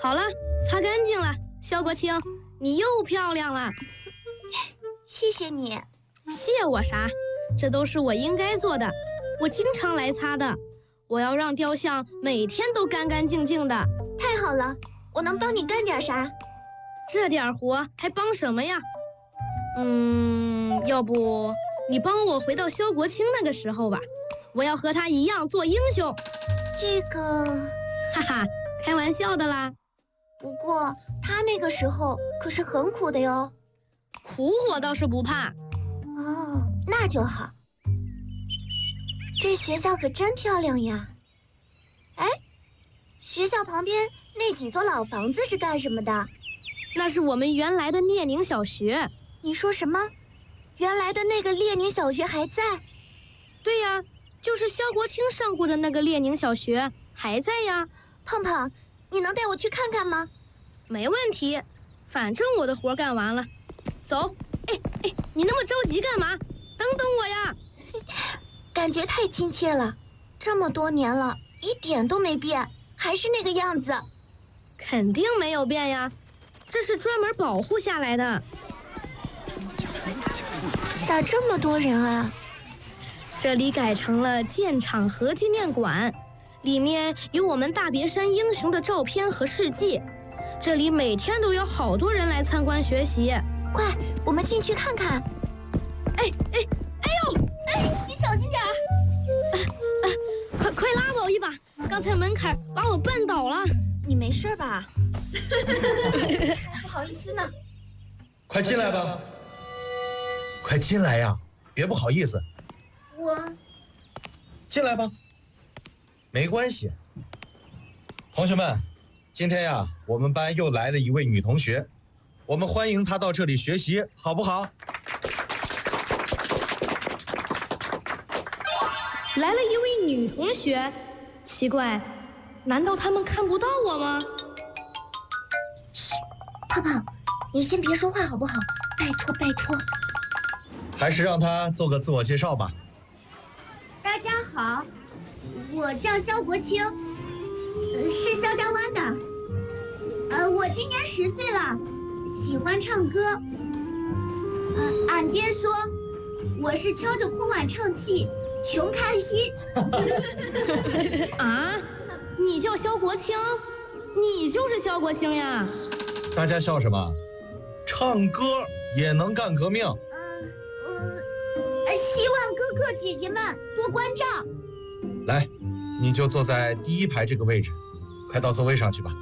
好了，擦干净了。肖国清，你又漂亮了。 谢谢你。 谢我啥？这都是我应该做的，我经常来擦的。我要让雕像每天都干干净净的。 太好了，我能帮你干点啥？ 这点活还帮什么呀？要不你帮我回到肖国清那个时候吧，我要和他一样做英雄。 这个， 哈哈，开玩笑的啦。 不过他那个时候可是很苦的哟。 苦我倒是不怕。 哦，那就好。这学校可真漂亮呀。哎，学校旁边那几座老房子是干什么的？ 那是我们原来的列宁小学。 你说什么？原来的那个列宁小学还在？ 对呀，就是肖国清上过的那个列宁小学还在呀。 胖胖，你能带我去看看吗？ 没问题，反正我的活干完了。走。哎，你那么着急干嘛？等等我呀。 感觉太亲切了，这么多年了，一点都没变，还是那个样子。 肯定没有变呀，这是专门保护下来的。 咋这么多人啊？ 这里改成了建厂河纪念馆，里面有我们大别山英雄的照片和事迹。这里每天都有好多人来参观学习。 快，我们进去看看。 哎呦！ 你小心点儿！ 快拉我一把！刚才门槛把我绊倒了。 你没事吧？不好意思呢。 快进来吧！快进来呀！别不好意思。 我进来吧。没关系。同学们，今天呀，我们班又来了一位女同学，我们欢迎她到这里学习，好不好？ 来了一位女同学，奇怪，难道他们看不到我吗？ 嘘，胖胖，你先别说话好不好？拜托拜托。 还是让她做个自我介绍吧。 大家好，我叫肖国清，是肖家湾的。我今年10岁了，喜欢唱歌。俺爹说我是敲着空碗唱戏，穷开心。 啊，你叫肖国清？你就是肖国清呀？ 大家笑什么？唱歌也能干革命。 希望哥哥姐姐们多关照。 来，你就坐在第1排这个位置，快到座位上去吧。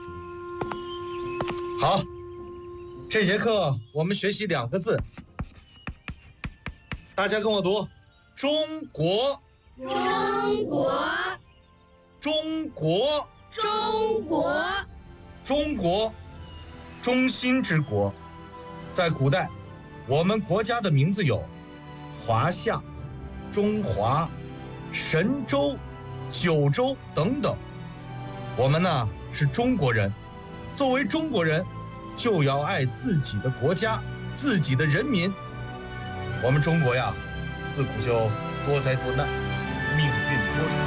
好，这节课我们学习2个字，大家跟我读：中国。 中国， 中国， 中国， 中国，中心之国。在古代，我们国家的名字有华夏、中华、神州、九州等等。我们呢是中国人，作为中国人，就要爱自己的国家、自己的人民。我们中国呀，自古就多灾多难，命运多舛。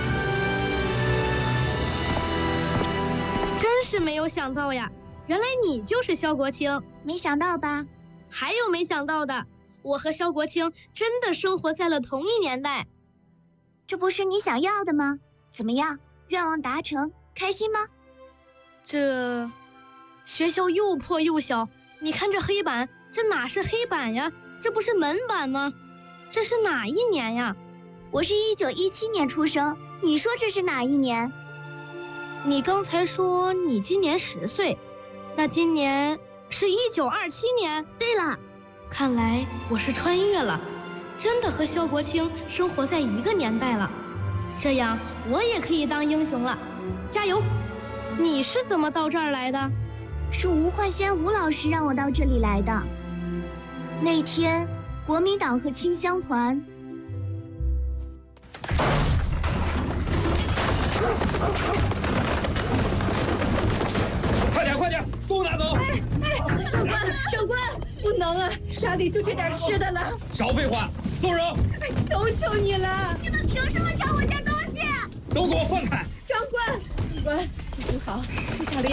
真是没有想到呀，原来你就是肖国清。 没想到吧？ 还有没想到的，我和肖国清真的生活在了同一年代。 这不是你想要的吗？怎么样，愿望达成，开心吗？ 这学校又破又小，你看这黑板，这哪是黑板呀？这不是门板吗？这是哪一年呀？ 我是1917年出生，你说这是哪一年？ 你刚才说你今年10岁，那今年是1927年。 对了， 看来我是穿越了，真的和肖国清生活在一个年代了。这样我也可以当英雄了，加油！你是怎么到这儿来的？ 是吴焕先吴老师让我到这里来的。那天，国民党和清乡团快点，都拿走！ 长官，不能啊，沙里就这点吃的了。 少废话，松手！ 求求你了！ 你们凭什么抢我家东西？ 都给我放开！ 长官，心情好，你家里